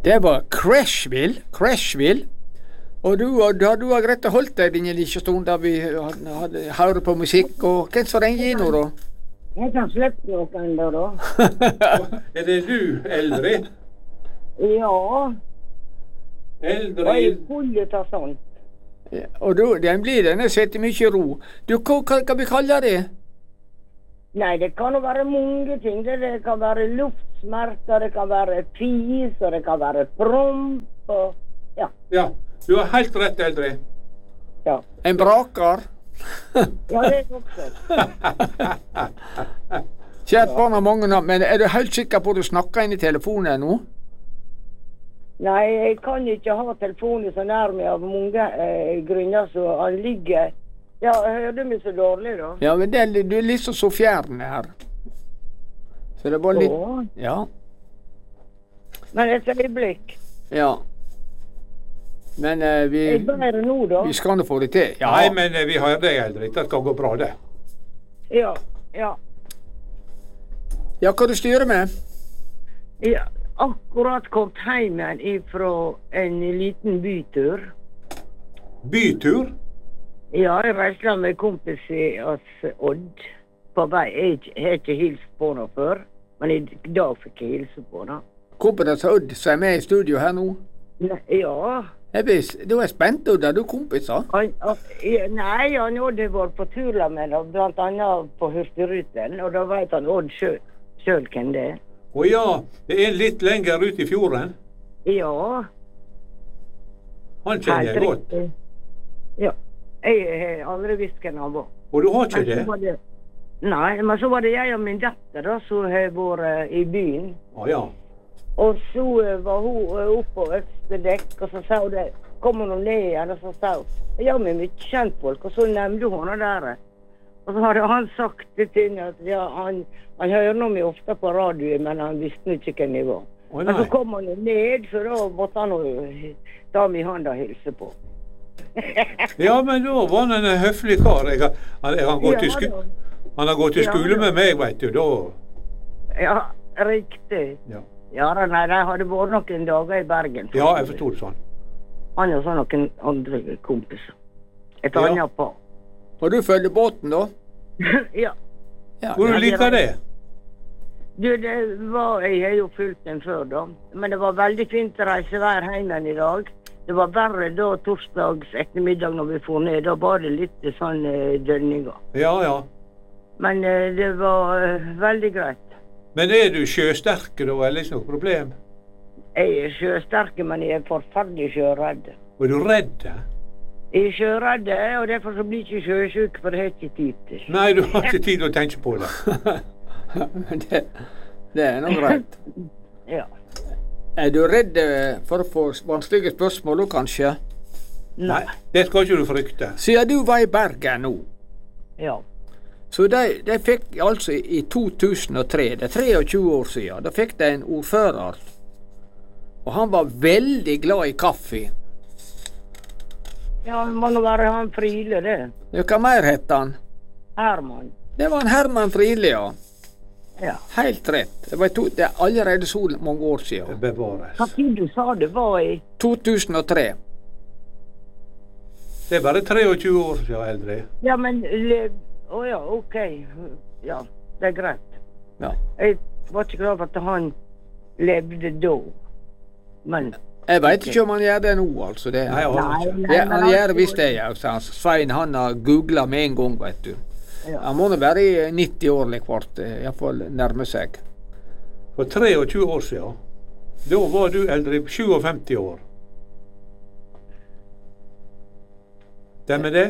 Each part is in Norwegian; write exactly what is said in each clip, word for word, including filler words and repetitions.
Det var Crashville. Crashville. Og du, da du har greit å holdt deg denne lille stund da vi hadde, hadde, hører på musikk, og hvem som ringer inn nå da? Jeg kan slippe noen da da. Er det du, Eldre? Ja. Eldre? Jeg er full av sånt. Ja, og du, den blir den, jeg setter mye ro. Du, hva, hva kan vi kalle det? Nei, det kan jo være mange ting. Det, det kan være luftsmerter, det kan være fis, og det kan være promp, og ja. Ja, du har helt rett, Eldre. Ja. En braker? Ja, det er også. Kjært barn har mange navn, men er du helt sikker på at du snakker inn i telefonen nå? Nei, jeg kan ikke ha telefonen så nærme av mange eh, grunner, så han ligger... Ja, jeg hørte meg så dårlig da. Ja, men det, du er liksom så fjern her. Så det var litt... Åh. Ja. Men et øyeblikk. Ja. Men eh, vi... Jeg bærer nå da. Vi skal nå få det til. Ja. Nei, men eh, vi har deg, Eldre. Det skal gå bra, det. Ja, ja. Ja, hva du styrer med? Ja, akkurat kommet hjem igjen ifra en liten bytur. Bytur? Ja, jeg reiste med kompis i oss Odd. På vei. Jeg har ikke hilst på noe før, men i dag fikk jeg hilse på det. Kompis Odd som er med i studio her nå? Ne, ja. Jeg vis, du er spent, Odd, er du kompiser? Han, ja, nei, han Odd har vært på tur med ham, blant annet på Hurtigruten, og da vet han Odd selv, selv hvem det er. Å ja, det er litt lenger ut i fjorden. Ja. Han kjenner jeg godt. riktig. Ja. Jeg har aldri visst hvem han var. Og du har ikke Men så det? var det? Nei, men så var det jeg og min datter da, som har vært i byen. Å ja. Og så eh, var hun eh, oppe på øverste dekk, og så sa hun det, kom hun ned igjen, og så sa hun, ja, med mye kjentfolk, og så nevnte hun det der. Og så hadde han sagt det til henne, at ja, han, han hører noe meg ofte på radioen, men han visste ikke hvem jeg var. Å Men så nei. kom han jo ned, så da måtte han jo ta meg i hånd og hilse på. Ja, men da var han en høflig kar. Jeg har, han, jeg har gått i sku, da. han har gått i Ja, skole da. med meg, vet du, da. Ja, riktig. Ja, Ja, da, nei, de hadde vært noen dager i Bergen. ja jeg forstod det sånn. Han og så noen andre kompiser. Et Ja. annet par. Og du følger båten da? Ja. Ja. Hvor du liker det? Du, det var, jeg har jo fulgt den før da, men det var veldig fint å reise hver hjem igjen i dag. Det var verre da torsdags ettermiddag når vi får ned, da var det litt sånn eh, dønninger. Ja, ja. Men eh, det var eh, veldig greit. Men er du sjøsterke da, eller ikke noe problem? Jeg er sjøsterk, men jeg er forferdelig sjøredd. Er du redd? Jeg er sjøredd, og derfor så blir jeg ikke sjøsyk, for det har jeg ikke tid til. Nei, du har ikke tid å tenke på det. Men det, det er noe greit. Ja. Er du redd eh, for å få vanskelige spørsmål da, kanskje? Nei, det skal ikke du frykte. Siden du var i Bergen nå, Ja. så de, de fikk altså i to tusen og tre, det er treogtjue år siden, da fikk de en ordfører. Og han var veldig glad i kaffe. Ja, det må nå være han Friele, det. Ja, hva mer het han? Herman. Det var en Herman Friele, ja. Ja. Helt rett. Det, var to, det er allerede så mange år siden. Bevares. Hva tid du sa det var i? to tusen og tre. Det er bare treogtjue år siden, Eldre. Ja, men le- Å ja, ok. Ja, det er greit. Ja. Jeg var ikke glad for at han levde da. Men Jeg vet ikke om han gjør det nå, altså. Det, Nei, jeg har Nei, ikke. nei, det, men han han- gjør visst det, ja. Så han- Svein han har googlet med en gang, vet du. Ja. Han må nå være i nitti år eller hvert, iallfall nærme seg. For treogtjue år siden, da var du eldre, sjuogfemti år. Stemmer det?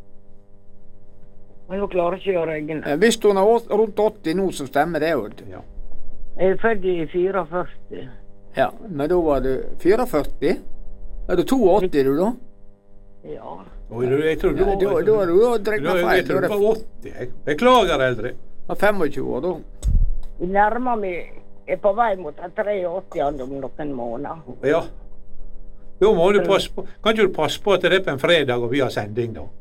Men nå klarer ikke jeg å regne. Eh, Hvis hun er åt- rundt åtti nå, så stemmer det, Odd. Ja. Jeg er født i fireogførti. Ja, men da var du fireogførti? Er du åttito du, da? Ja. Og du, jeg tror du Ja, var... da, da er du jo drekket Da- feil. Jeg Da tror er du det var åtti. Jeg beklager, Eldre. f- femogtjue år, da. Vi nærmer meg, er på vei mot treogåtti om noen måneder. Ja. Da må du passe på. Kan ikke du passe på at det er på en fredag og vi har sending, da?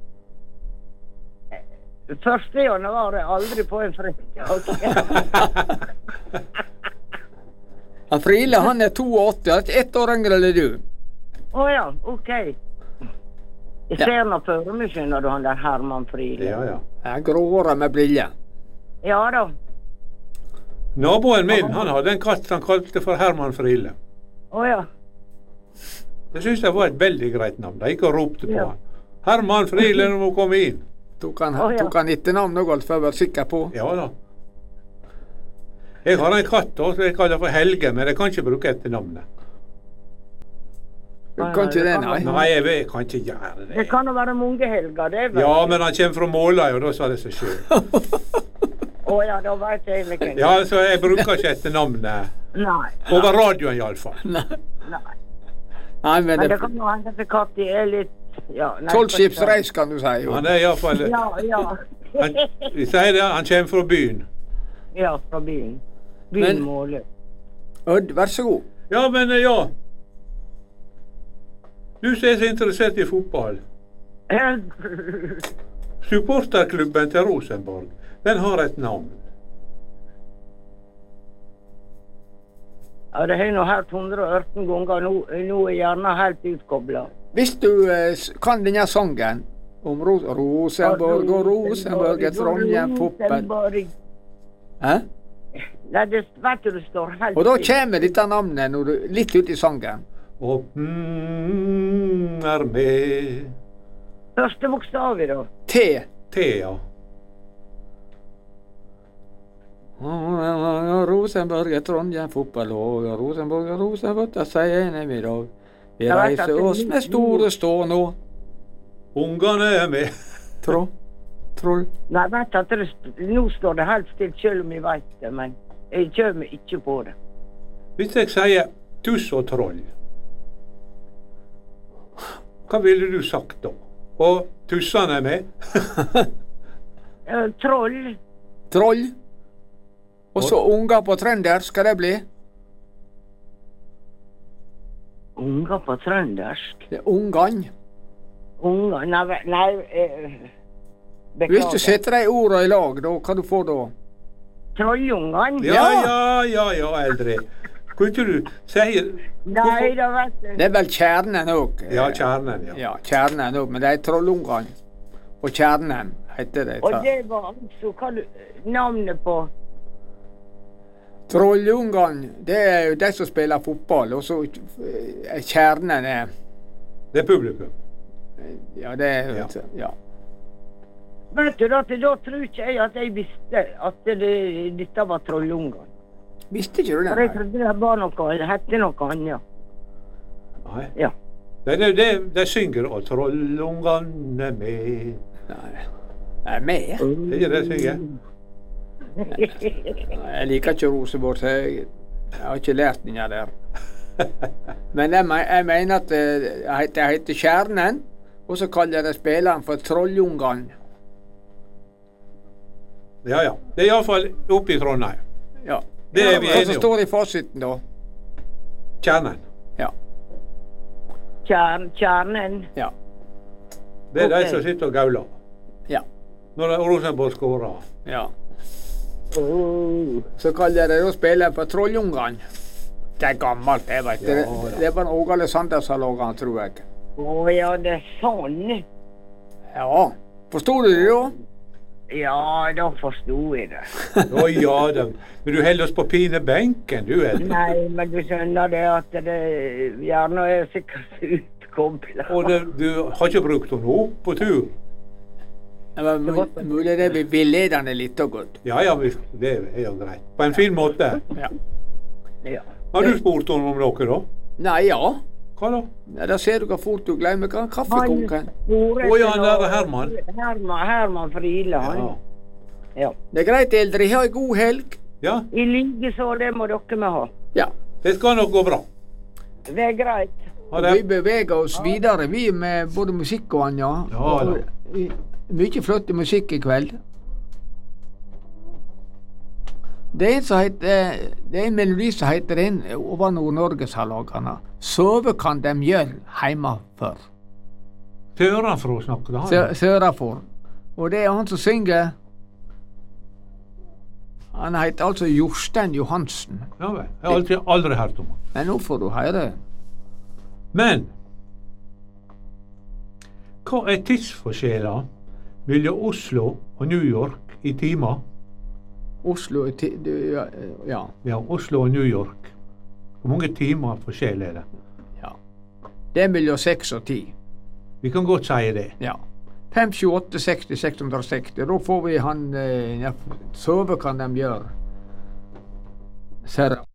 Første januar er aldri på en fredag. Han Friele, han er åttito, han er ett år yngre enn du. Å ja, ok. Jeg ser nå før meg, skjønner du, han der Herman Friele. Ja, ja. Ja, gråhåra med briller. Ja da. Naboen min, han hadde en katt han kalte for Herman Friele. Å ja. Det synes jeg var et veldig greit navn. De gikk og ropte på Ja. han. Herman Friele, du må komme inn. Tok han, Å, ja. tok han etter navn og alt for å være sikker på. Ja da. Jeg har en katt også, som jeg kaller for Helge, men jeg kan ikke bruke etter navnet. Du kan ikke det, nei. Nei, jeg, vet, jeg kan ikke gjøre det. Det kan jo være mange helger, det vet Ja, men han kommer fra Måløy, og da sa det seg selv. Å ja, da vet jeg hvilken. Ja, så jeg bruker ikke etter navnet. Nei. Over radioen i alle fall. Nei, Nei. nei men Men det det kan jo hende at Katti er litt ja, nei, Tolvskipsreis, kan du si. Jo. Han er i alle fall... Ja, ja. Han, vi sier det, han kommer fra byen. Ja, fra byen. Men- Byen Måløy. Odd, vær så god. Ja, men eh, ja. Du som er så interessert i fotball. Supporterklubben til Rosenborg, den har et navn. Ja, det har jeg nå hørt hundre og ørten ganger. Nå, nå er hjernen helt utkoblet. Hvis du eh, s- kan denne sangen om Ro Rosenborg og Rosenborg, et Trondheim fotball. Rosenborg. Hæ? Nei, det vet du, det står helt Og da stille. kommer dette navnet når du, litt ut i sangen. Og mm, er med Første bokstav i da. T. Thea. Rosenborg er Trondheim fotballag, Rosenborg er Rosenborg, det sier jeg i dag. Vi Jeg vet at reiser det- oss med store stå nå. Ungene er med. Trå, troll. Nei, jeg vet at det, st- nå står det helt stilt, selv om jeg vet det, men jeg kommer ikke på det. Hvis jeg sier tuss og troll, hva ville du sagt da? Og tussene er med? Eh, troll. Troll. Og så unger på trønder, skal det bli? Unger på trøndersk. Det er ungan. Unger, nei, ve- nei eh, Hvis du beklager. setter de ordene i lag, da, hva du får da? Trollungene? Ja, ja, ja, ja, eldre. Kunne ikke du si Nei, da vet du. Det er vel kjernen òg. Ja, kjernen, ja. Ja, kjernen òg, men det er trollungene. Og kjernen heter det. Og det var altså hva du, navnet på Trollungene, det er jo de som spiller fotball, og så er kjernen er Det er publikum. Ja, det er Ja. ja. Vet du, da, da tror ikke jeg at jeg visste at det, dette var trollungene. Visste ikke du For det? jeg nei? trodde det var noe, det hette noe annet. Nei. Ja. Det, det, det, de synger og trollungene er med. Nei. Jeg er med. Det er ikke det de synger. Jeg liker ikke Rosenborg, så jeg, jeg har ikke lært den der. Men jeg, me- jeg mener at eh, det heter, heter Kjernen, og så kaller jeg spilleren for Trollungene. Ja, ja. Det er iallfall oppe i Trondheim. Ja. Det er vi Hva som enige om. står i fasiten, da? Kjernen. Ja. Kjern, kjernen. Ja. Det er Ok. de som sitter og gauler Ja. når Rosenborg skårer. ja. Oh. Så kaller jeg da spilleren for Trollungene. Det er gammelt, jeg vet. Ja, det, ja. det var en Åge Alexander som laget den, tror jeg. Å ja, det er sånn. Ja. Forstod du det da? Ja, da forsto jeg det. Å ja da. Men du holder oss på pinebenken, du er det. Nei, men du skjønner det at det hjernen er sikkert utkoblet. Og det, du har ikke brukt henne opp på tur? Det var mu- mulig det blir villedende litt og godt. Ja ja, vi- det er jo greit. På en fin måte. Ja. Ja. Har du spurt henne om noe, da? Nei, ja. Hva da? Ja, da ser du hvor fort du glemmer hva kaffekoken. Å ja, han der Herman. Herman, Herman Friele, han. Ja. Ja. Det er greit, eldre. Ha en god helg. ja, I like så, det må dere med ha. Ja. det skal nok gå bra. Det er greit. Ha Vi det. beveger oss videre, vi, med både musikk og annet. Ja, da. Og, i- Mye flott musikk i kveld. Det er en, som heter, det er en melodi som heter den over Nord-Norge har laget den. Sove kan dem gjøre hjemmefør. Sørenfra snakket han. Sø- Sørafor. Og det er han som synger. Han heter altså Jostein Johansen. Ja vel. Jeg har aldri, aldri hørt om han. Men nå får du høre. Men hva er tidsforskjellen mellom Oslo og New York i timer? Oslo er ti... du- Ja. ja. Ja, Oslo og New York. Hvor mange timer forskjell er det? ja. Det er mellom seks og ti. Vi kan godt si det. Ja. fem, sju, åtte, seksti, seks hundre og seksti. Da får vi han eh, ja, Sove kan de gjøre. Serra.